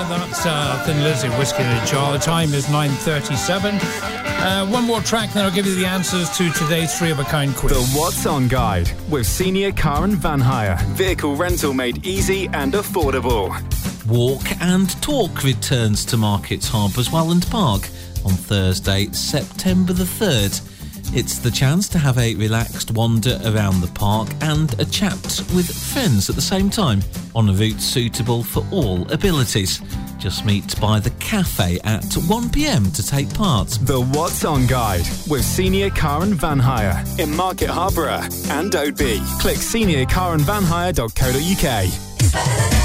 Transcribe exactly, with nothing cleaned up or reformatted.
that's uh, Thin Lizzy, Whiskey in a Jar. The time is nine thirty-seven. Uh, one more track, then I'll give you the answers to today's three-of-a-kind quiz. The What's On Guide with Senior Car and Van Hire. Vehicle rental made easy and affordable. Walk and Talk returns to Markets Harbour's Welland Park on Thursday, September the third. It's the chance to have a relaxed wander around the park and a chat with friends at the same time on a route suitable for all abilities. Just meet by the cafe at one p m to take part. The What's On Guide with Senior Car and Van Hire in Market Harborough and Oadby. Click senior car and van hire dot co dot uk.